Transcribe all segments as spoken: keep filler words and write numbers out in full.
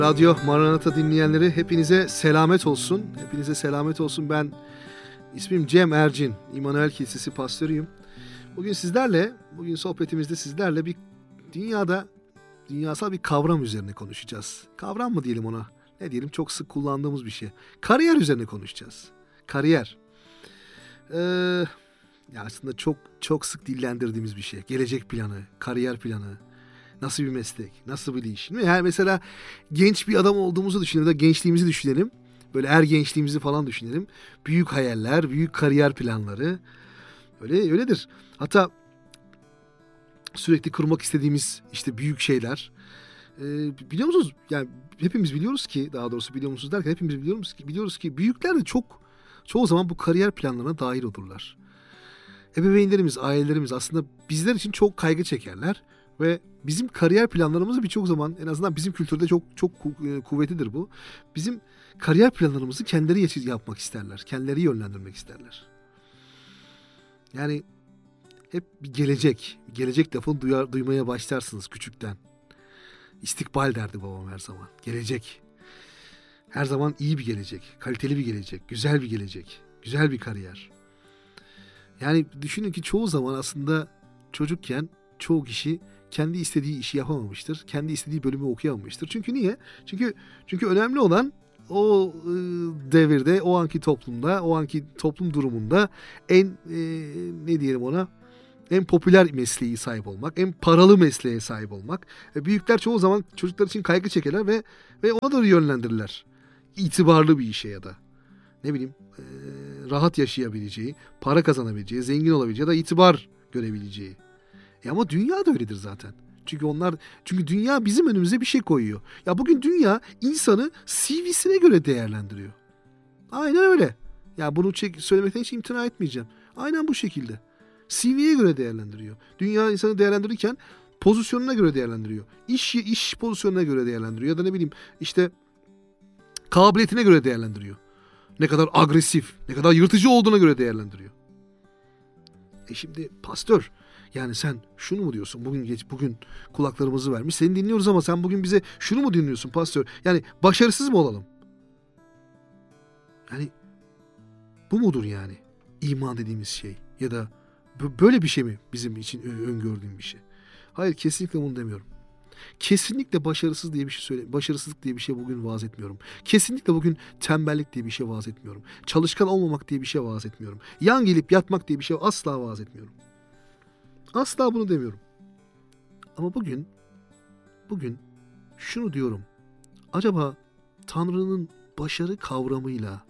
Radyo Maranata dinleyenleri hepinize selamet olsun. Hepinize selamet olsun. Ben ismim Cem Ercin. İmanuel Kilisesi pastörüyüm. Bugün sizlerle, bugün sohbetimizde sizlerle bir dünyada, dünyasal bir kavram üzerine konuşacağız. Kavram mı diyelim ona? Ne diyelim? Çok sık kullandığımız bir şey. Kariyer üzerine konuşacağız. Kariyer. Ee, ya aslında çok çok sık dillendirdiğimiz bir şey. Gelecek planı, kariyer planı. Nasıl bir meslek, nasıl bir iş? Yani mesela genç bir adam olduğumuzu düşünelim de gençliğimizi düşünelim. Böyle er gençliğimizi falan düşünelim. Büyük hayaller, büyük kariyer planları. Öyle öyledir. Hatta sürekli kurmak istediğimiz işte büyük şeyler. Ee, biliyor musunuz? Yani hepimiz biliyoruz ki, daha doğrusu biliyor musunuz derken hepimiz biliyoruz ki biliyoruz ki büyükler de çok çoğu zaman bu kariyer planlarına dahil olurlar. Ebeveynlerimiz, ailelerimiz aslında bizler için çok kaygı çekerler. Ve bizim kariyer planlarımızı birçok zaman, en azından bizim kültürde çok çok kuvvetlidir bu. Bizim kariyer planlarımızı kendileri yapmak isterler. Kendileri yönlendirmek isterler. Yani hep bir gelecek, gelecek lafını duyar, duymaya başlarsınız küçükten. İstikbal derdi babam her zaman. Gelecek. Her zaman iyi bir gelecek, kaliteli bir gelecek, güzel bir gelecek, güzel bir kariyer. Yani düşünün ki çoğu zaman aslında çocukken çoğu kişi kendi istediği işi yapamamıştır. Kendi istediği bölümü okuyamamıştır. Çünkü niye? Çünkü çünkü önemli olan o e, devirde, o anki toplumda, o anki toplum durumunda en e, ne diyelim ona? En popüler mesleği sahip olmak, en paralı mesleğe sahip olmak. E, büyükler çoğu zaman çocuklar için kaygı çekerler ve ve ona doğru yönlendirirler. İtibarlı bir işe ya da ne bileyim e, rahat yaşayabileceği, para kazanabileceği, zengin olabileceği ya da itibar görebileceği. E ama dünya da öyledir zaten. Çünkü onlar çünkü dünya bizim önümüze bir şey koyuyor. Ya bugün dünya insanı C V'sine göre değerlendiriyor. Aynen öyle. Ya bunu çek, söylemekten hiç imtina etmeyeceğim. Aynen bu şekilde. C V'ye göre değerlendiriyor. Dünya insanı değerlendirirken pozisyonuna göre değerlendiriyor. İş iş pozisyonuna göre değerlendiriyor ya da ne bileyim işte kabiliyetine göre değerlendiriyor. Ne kadar agresif, ne kadar yırtıcı olduğuna göre değerlendiriyor. E şimdi pastör, yani sen şunu mu diyorsun? Bugün geç bugün kulaklarımızı vermiş. Seni dinliyoruz ama sen bugün bize şunu mu dinliyorsun pastör? Yani başarısız mı olalım? Yani bu mudur yani? İman dediğimiz şey ya da böyle bir şey mi bizim için öngördüğüm bir şey? Hayır, kesinlikle bunu demiyorum. Kesinlikle başarısız diye bir şey söyle, başarısızlık diye bir şey bugün vaaz etmiyorum. Kesinlikle bugün tembellik diye bir şey vaaz etmiyorum. Çalışkan olmamak diye bir şey vaaz etmiyorum. Yan gelip yatmak diye bir şey asla vaaz etmiyorum. Asla bunu demiyorum. Ama bugün, bugün şunu diyorum. Acaba Tanrı'nın başarı kavramıyla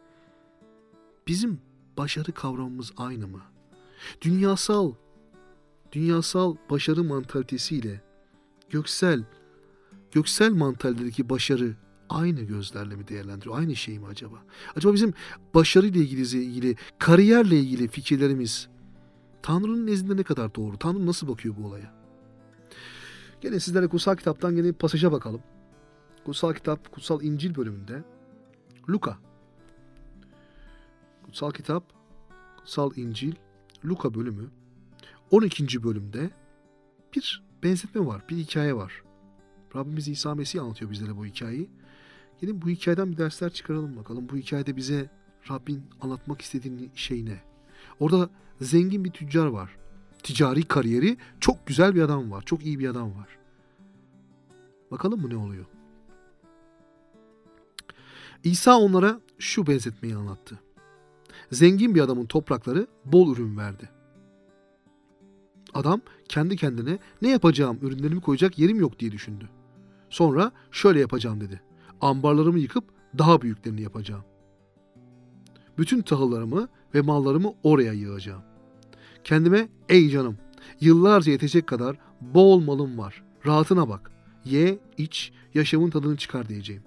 bizim başarı kavramımız aynı mı? Dünyasal, dünyasal başarı mantalitesiyle göksel, göksel mantalitedeki başarı aynı gözlerle mi değerlendiriyor? Aynı şey mi acaba? Acaba bizim başarıyla ilgili, ilgili kariyerle ilgili fikirlerimiz Tanrı'nın nezdinde ne kadar doğru? Tanrı nasıl bakıyor bu olaya? Gene sizlere kutsal kitaptan gene bir pasaja bakalım. Kutsal kitap, kutsal İncil bölümünde Luka. Kutsal kitap, kutsal İncil, Luka bölümü on ikinci bölümde bir benzetme var, bir hikaye var. Rabbimiz İsa Mesih anlatıyor bizlere bu hikayeyi. Gelin bu hikayeden bir dersler çıkaralım bakalım. Bu hikayede bize Rabbin anlatmak istediği şey ne? Orada zengin bir tüccar var. Ticari kariyeri çok güzel bir adam var. Çok iyi bir adam var. Bakalım mı ne oluyor? İsa onlara şu benzetmeyi anlattı. Zengin bir adamın toprakları bol ürün verdi. Adam kendi kendine ne yapacağım, ürünlerimi koyacak yerim yok diye düşündü. Sonra şöyle yapacağım dedi. Ambarlarımı yıkıp daha büyüklerini yapacağım. Bütün tahıllarımı ve mallarımı oraya yığacağım. Kendime ey canım, yıllarca yetecek kadar bol malım var. Rahatına bak. Ye, iç, yaşamın tadını çıkar diyeceğim.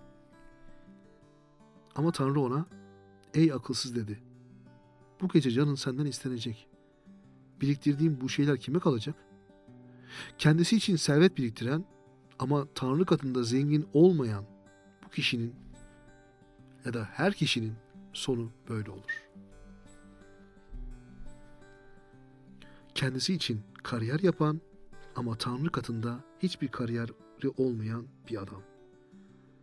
Ama Tanrı ona ey akılsız dedi. Bu gece canın senden istenecek. Biriktirdiğim bu şeyler kime kalacak? Kendisi için servet biriktiren ama Tanrı katında zengin olmayan bu kişinin ya da her kişinin sonu böyle olur. Kendisi için kariyer yapan ama Tanrı katında hiçbir kariyeri olmayan bir adam.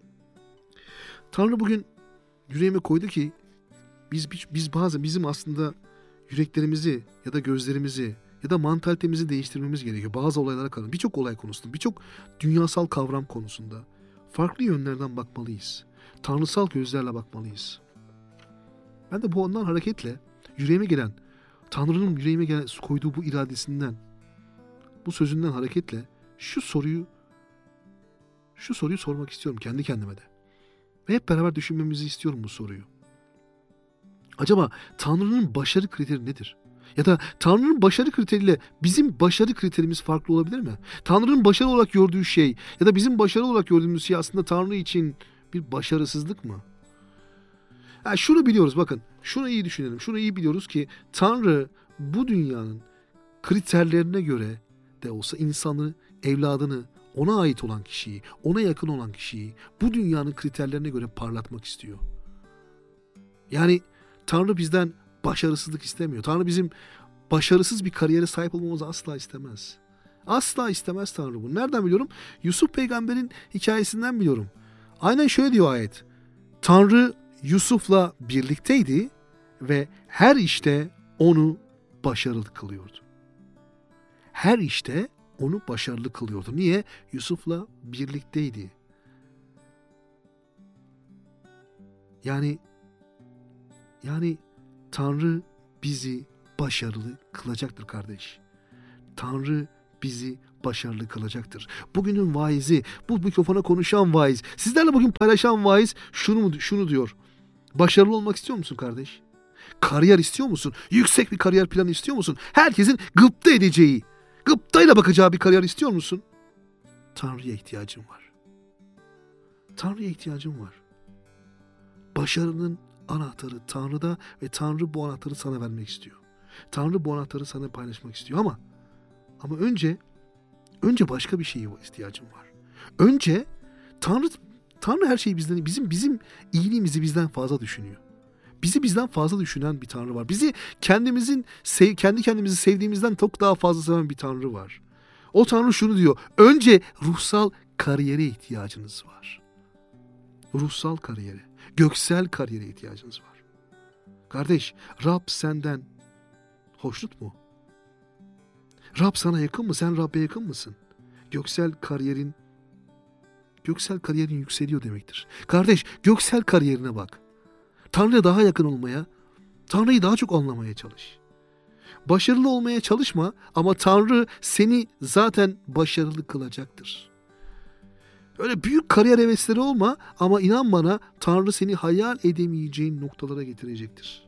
Tanrı bugün yüreğime koydu ki biz biz bazı bizim aslında yüreklerimizi ya da gözlerimizi ya da mantalitemizi değiştirmemiz gerekiyor. Bazı olaylara karşı, birçok olay konusunda, birçok dünyasal kavram konusunda farklı yönlerden bakmalıyız. Tanrısal gözlerle bakmalıyız. Ben de bu ondan hareketle yüreğime gelen, Tanrı'nın yüreğime gelen, koyduğu bu iradesinden, bu sözünden hareketle şu soruyu şu soruyu sormak istiyorum kendi kendime de. Ve hep beraber düşünmemizi istiyorum bu soruyu. Acaba Tanrı'nın başarı kriteri nedir? Ya da Tanrı'nın başarı kriteriyle bizim başarı kriterimiz farklı olabilir mi? Tanrı'nın başarı olarak gördüğü şey ya da bizim başarı olarak gördüğümüz şey aslında Tanrı için bir başarısızlık mı? Yani şunu biliyoruz, bakın. Şunu iyi düşünelim. Şunu iyi biliyoruz ki Tanrı bu dünyanın kriterlerine göre de olsa insanı, evladını, ona ait olan kişiyi, ona yakın olan kişiyi bu dünyanın kriterlerine göre parlatmak istiyor. Yani Tanrı bizden başarısızlık istemiyor. Tanrı bizim başarısız bir kariyere sahip olmamızı asla istemez. Asla istemez Tanrı bunu. Nereden biliyorum? Yusuf peygamberin hikayesinden biliyorum. Aynen şöyle diyor ayet. Tanrı Yusuf'la birlikteydi ve her işte onu başarılı kılıyordu. Her işte onu başarılı kılıyordu. Niye? Yusuf'la birlikteydi. Yani yani Tanrı bizi başarılı kılacaktır kardeş. Tanrı bizi başarılı kılacaktır. Bugünün vaizi, bu mikrofona konuşan vaiz, sizlerle bugün paylaşan vaiz şunu şunu diyor. Başarılı olmak istiyor musun kardeş? Kariyer istiyor musun? Yüksek bir kariyer planı istiyor musun? Herkesin gıpta edeceği, gıptayla bakacağı bir kariyer istiyor musun? Tanrı'ya ihtiyacın var. Tanrı'ya ihtiyacın var. Başarının anahtarı Tanrı'da ve Tanrı bu anahtarı sana vermek istiyor. Tanrı bu anahtarı sana paylaşmak istiyor ama ama önce önce başka bir şeye ihtiyacım var. Önce Tanrı Tanrı her şeyi bizden, bizim bizim iyiliğimizi bizden fazla düşünüyor. Bizi bizden fazla düşünen bir Tanrı var. Bizi kendimizin sev, kendi kendimizi sevdiğimizden çok daha fazla seven bir Tanrı var. O Tanrı şunu diyor. Önce ruhsal kariyere ihtiyacınız var. Ruhsal kariyere, göksel kariyere ihtiyacınız var. Kardeş, Rab senden hoşnut mu? Rab sana yakın mı? Sen Rab'be yakın mısın? Göksel kariyerin göksel kariyerin yükseliyor demektir. Kardeş, göksel kariyerine bak. Tanrı'ya daha yakın olmaya, Tanrı'yı daha çok anlamaya çalış. Başarılı olmaya çalışma ama Tanrı seni zaten başarılı kılacaktır. Öyle büyük kariyer hevesleri olma ama inan bana Tanrı seni hayal edemeyeceğin noktalara getirecektir.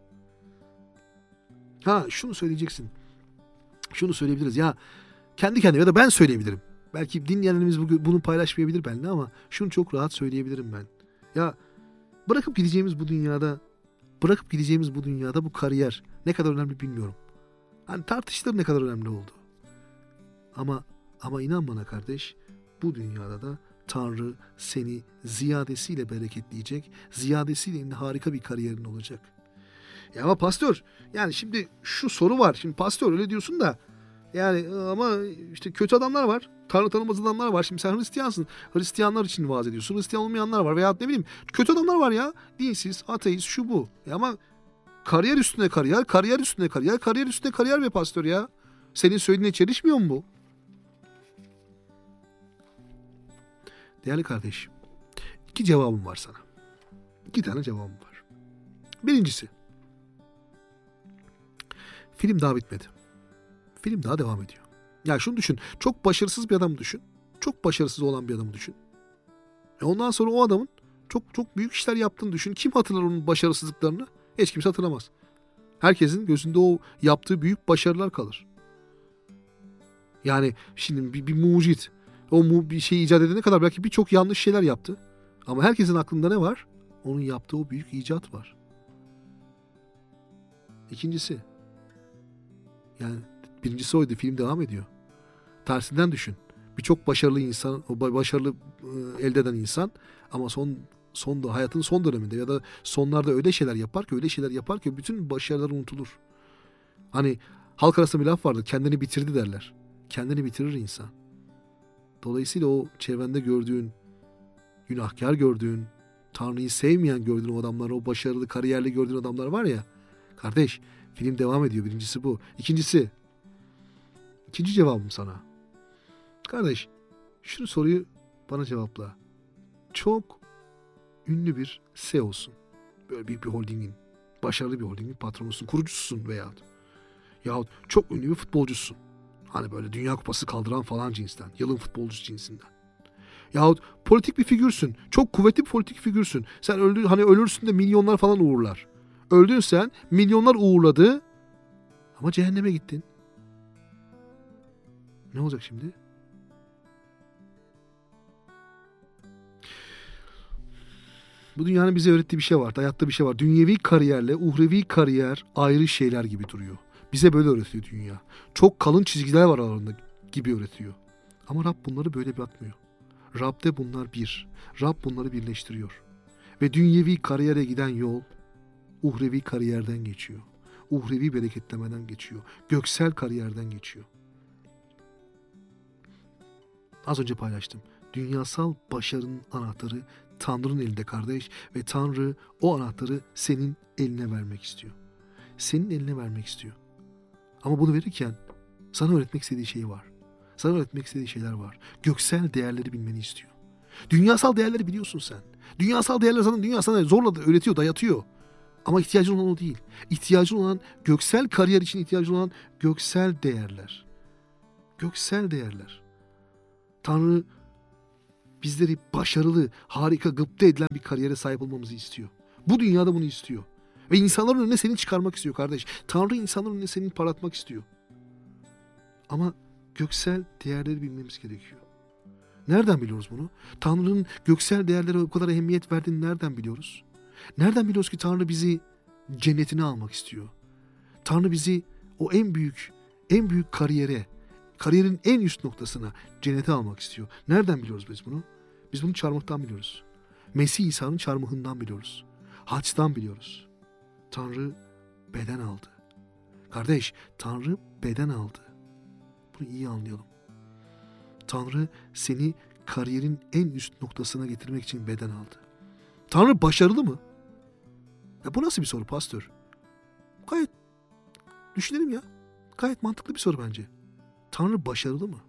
Ha şunu söyleyeceksin. Şunu söyleyebiliriz ya kendi kendime ya da ben söyleyebilirim. Belki dinleyenlerimiz bunu paylaşmayabilir benimle ama şunu çok rahat söyleyebilirim ben. Ya bırakıp gideceğimiz bu dünyada, bırakıp gideceğimiz bu dünyada bu kariyer ne kadar önemli bilmiyorum. Hani tartışılır ne kadar önemli oldu. Ama ama inan bana kardeş, bu dünyada da Tanrı seni ziyadesiyle bereketleyecek, ziyadesiyle harika bir kariyerin olacak. Ya ama pastör, yani şimdi şu soru var. Şimdi pastör öyle diyorsun da, yani ama işte kötü adamlar var. Tanrı tanımaz adamlar var. Şimdi sen Hristiyansın. Hristiyanlar için vaaz ediyorsun. Hristiyan olmayanlar var. Veya ne bileyim kötü adamlar var ya. Dinsiz, ateist, şu bu. Ya ama kariyer üstüne kariyer, kariyer üstüne kariyer, kariyer üstüne kariyer be pastör ya. Senin söylediğine çelişmiyor mu bu? Değerli kardeş, iki cevabım var sana. İki tane cevabım var. Birincisi, film daha bitmedi. Film daha devam ediyor. Ya şunu düşün, çok başarısız bir adam düşün. Çok başarısız olan bir adamı düşün. E ondan sonra o adamın çok çok büyük işler yaptığını düşün. Kim hatırlar onun başarısızlıklarını? Hiç kimse hatırlamaz. Herkesin gözünde o yaptığı büyük başarılar kalır. Yani şimdi bir, bir mucit, o mu, bir şey icat edene kadar belki birçok yanlış şeyler yaptı. Ama herkesin aklında ne var? Onun yaptığı o büyük icat var. İkincisi, yani birincisi oydu, film devam ediyor. Tersinden düşün. Birçok başarılı insan, başarılı elde eden insan ama son son hayatın son döneminde ya da sonlarda öyle şeyler yapar ki öyle şeyler yapar ki bütün başarılar unutulur. Hani halk arasında bir laf vardır. Kendini bitirdi derler. Kendini bitirir insan. Dolayısıyla o çevrende gördüğün, günahkar gördüğün, Tanrı'yı sevmeyen gördüğün o adamlar, o başarılı, kariyerli gördüğün adamlar var ya. Kardeş, film devam ediyor. Birincisi bu. İkincisi, ikinci cevabım sana. Kardeş, şu soruyu bana cevapla. Çok ünlü bir C E O'sun. Böyle büyük bir holdingin, başarılı bir holdingin patronusun, kurucususun veyahut. Yahut çok ünlü bir futbolcusun. Hani böyle Dünya Kupası kaldıran falan cinsten. Yılın futbolcusu cinsinden. Yahut politik bir figürsün. Çok kuvvetli bir politik figürsün. Sen öldü, hani ölürsün de milyonlar falan uğurlar. Öldün sen, milyonlar uğurladı. Ama cehenneme gittin. Ne olacak şimdi? Bu dünyanın bize öğrettiği bir şey var. Hayatta bir şey var. Dünyevi kariyerle uhrevi kariyer ayrı şeyler gibi duruyor. Bize böyle öğretiyor dünya. Çok kalın çizgiler var aralarında gibi öğretiyor. Ama Rab bunları böyle atmıyor. Rab'de bunlar bir. Rab bunları birleştiriyor. Ve dünyevi kariyere giden yol uhrevi kariyerden geçiyor. Uhrevi bereketlemeden geçiyor. Göksel kariyerden geçiyor. Az önce paylaştım. Dünyasal başarının anahtarı Tanrı'nın elinde kardeş ve Tanrı o anahtarı senin eline vermek istiyor. Senin eline vermek istiyor. Ama bunu verirken sana öğretmek istediği şey var. Sana öğretmek istediği şeyler var. Göksel değerleri bilmeni istiyor. Dünyasal değerleri biliyorsun sen. Dünyasal değerler sana dünya sana zorla da öğretiyor, dayatıyor. Ama ihtiyacın olan o değil. İhtiyacın olan göksel kariyer için ihtiyacın olan göksel değerler. Göksel değerler. Tanrı bizleri başarılı, harika, gıpta edilen bir kariyere sahip olmamızı istiyor. Bu dünyada bunu istiyor. Ve insanların önüne seni çıkarmak istiyor kardeş. Tanrı insanların önüne seni parlatmak istiyor. Ama göksel değerleri bilmemiz gerekiyor. Nereden biliyoruz bunu? Tanrı'nın göksel değerlere o kadar ehemmiyet verdiğini nereden biliyoruz? Nereden biliyoruz ki Tanrı bizi cennetine almak istiyor? Tanrı bizi o en büyük, en büyük kariyere, kariyerin en üst noktasına, cennete almak istiyor. Nereden biliyoruz biz bunu? Biz bunu çarmıhtan biliyoruz. Mesih İsa'nın çarmıhından biliyoruz. Haçtan biliyoruz. Tanrı beden aldı. Kardeş, Tanrı beden aldı. Bunu iyi anlayalım. Tanrı seni kariyerin en üst noktasına getirmek için beden aldı. Tanrı başarılı mı? Ya bu nasıl bir soru pastör? Gayet düşünelim ya. Gayet mantıklı bir soru bence. Tanrı başarılı mı?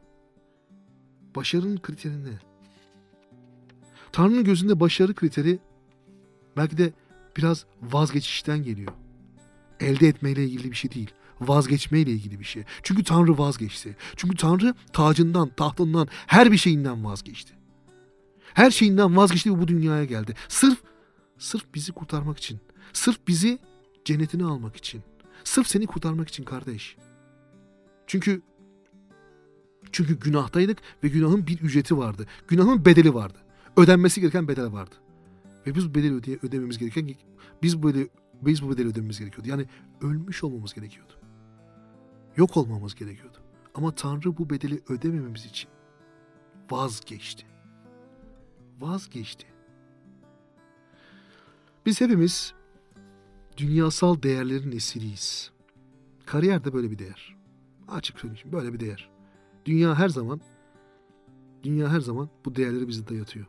Başarının kriteri ne? Tanrı'nın gözünde başarı kriteri belki de biraz vazgeçişten geliyor. Elde etmeyle ilgili bir şey değil. Vazgeçmeyle ilgili bir şey. Çünkü Tanrı vazgeçti. Çünkü Tanrı tacından, tahtından, her bir şeyinden vazgeçti. Her şeyinden vazgeçti ve bu dünyaya geldi. Sırf, sırf bizi kurtarmak için. Sırf bizi cennetine almak için. Sırf seni kurtarmak için kardeş. Çünkü çünkü günahtaydık ve günahın bir ücreti vardı. Günahın bedeli vardı. Ödenmesi gereken bedel vardı. Ve biz bu bedeli öde, ödememiz gereken biz bu bedeli, biz bu bedeli ödememiz gerekiyordu. Yani ölmüş olmamız gerekiyordu. Yok olmamız gerekiyordu. Ama Tanrı bu bedeli ödemememiz için vazgeçti. Vazgeçti. Biz hepimiz dünyasal değerlerin esiriyiz. Kariyer de böyle bir değer. Açık söyleyeyim, böyle bir değer. Dünya her zaman dünya her zaman bu değerleri bize dayatıyor.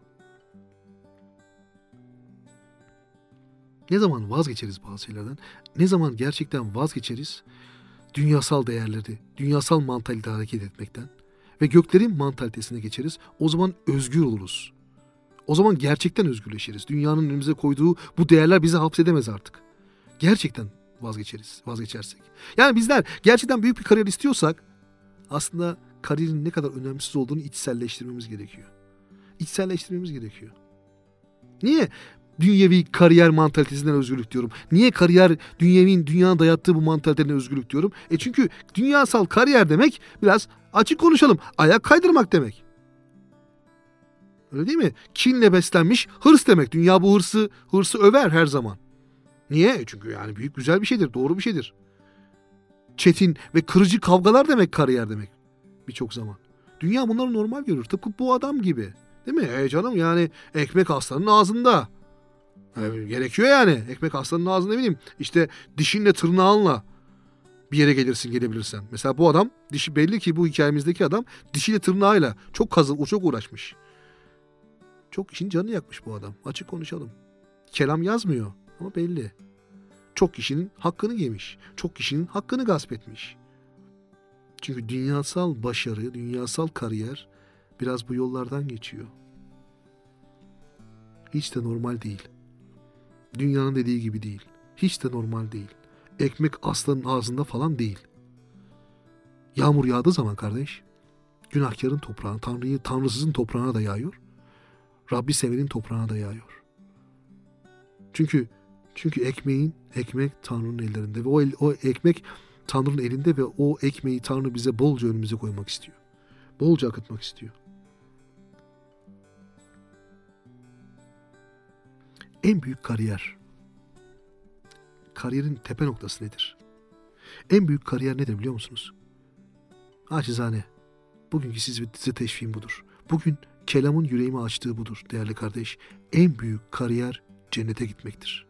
Ne zaman vazgeçeriz bazı şeylerden? Ne zaman gerçekten vazgeçeriz? Dünyasal değerleri, dünyasal mantalite hareket etmekten ve göklerin mantalitesine geçeriz. O zaman özgür oluruz. O zaman gerçekten özgürleşiriz. Dünyanın önümüze koyduğu bu değerler bizi hapsedemez artık. Gerçekten vazgeçeriz, vazgeçersek. Yani bizler gerçekten büyük bir kariyer istiyorsak aslında kariyerin ne kadar önemsiz olduğunu içselleştirmemiz gerekiyor. İçselleştirmemiz gerekiyor. Niye dünyevi kariyer mantalitesinden özgürlük diyorum? Niye kariyer, dünyevi, dünyanın dayattığı bu mantaliteden özgürlük diyorum? E çünkü dünyasal kariyer demek biraz açık konuşalım, ayak kaydırmak demek. Öyle değil mi? Kinle beslenmiş hırs demek. Dünya bu hırsı, hırsı över her zaman. Niye? Çünkü yani büyük güzel bir şeydir, doğru bir şeydir. Çetin ve kırıcı kavgalar demek kariyer demek birçok zaman. Dünya bunları normal görür. Tıpkı bu adam gibi. Değil mi? E canım yani ekmek aslanın ağzında. E, gerekiyor yani. Ekmek aslanın ağzında, ne bileyim. İşte dişinle tırnağınla bir yere gelirsin, gelebilirsen. Mesela bu adam, dişi belli ki bu hikayemizdeki adam dişiyle tırnağıyla çok kazın, o çok uğraşmış. Çok işin canını yakmış bu adam. Açık konuşalım. Kelam yazmıyor ama belli. Çok kişinin hakkını yemiş. Çok kişinin hakkını gasp etmiş. Çünkü dünyasal başarı, dünyasal kariyer biraz bu yollardan geçiyor. Hiç de normal değil. Dünyanın dediği gibi değil. Hiç de normal değil. Ekmek aslanın ağzında falan değil. Yağmur yağdığı zaman kardeş, günahkarın toprağına, Tanrı'yı tanrısızın toprağına da yağıyor. Rabbi sevenin toprağına da yağıyor. Çünkü çünkü ekmeğin ekmek Tanrı'nın ellerinde ve o, el, o ekmek Tanrı'nın elinde ve o ekmeği Tanrı bize bolca önümüze koymak istiyor. Bolca akıtmak istiyor. En büyük kariyer. Kariyerin tepe noktası nedir? En büyük kariyer nedir biliyor musunuz? Acizane. Bugünkü size teşviğim budur. Bugün kelamın yüreğimi açtığı budur değerli kardeş. En büyük kariyer cennete gitmektir.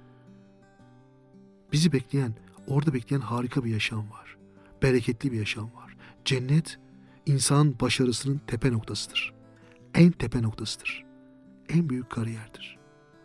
Bizi bekleyen, orada bekleyen harika bir yaşam var. Bereketli bir yaşam var. Cennet, insan başarısının tepe noktasıdır. En tepe noktasıdır. En büyük kariyerdir.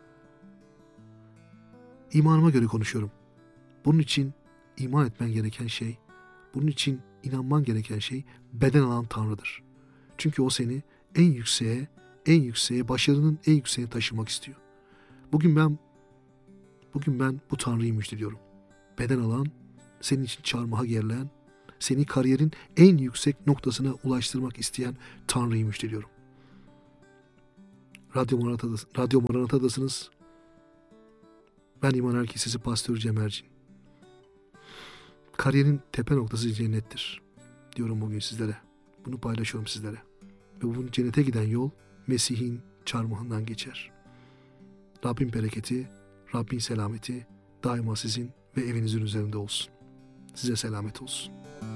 İmanıma göre konuşuyorum. Bunun için iman etmen gereken şey, bunun için inanman gereken şey beden alan Tanrı'dır. Çünkü o seni en yükseğe, en yükseğe, başarının en yükseğine taşımak istiyor. Bugün ben bugün ben bu Tanrı'yı müjdeliyorum. Beden alan, senin için çarmıha gerilen, seni kariyerin en yüksek noktasına ulaştırmak isteyen Tanrı'yı müjdeliyorum. Radyo Maranata'dasınız. Radyo Maranata'dasınız. Ben İman Erkesesi Pastör Cem Ercin. Kariyerin tepe noktası cennettir diyorum bugün sizlere. Bunu paylaşıyorum sizlere. Ve bu cennete giden yol Mesih'in çarmıhından geçer. Rabbin bereketi, Rabbin selameti daima sizin ve evinizin üzerinde olsun. Size selamet olsun.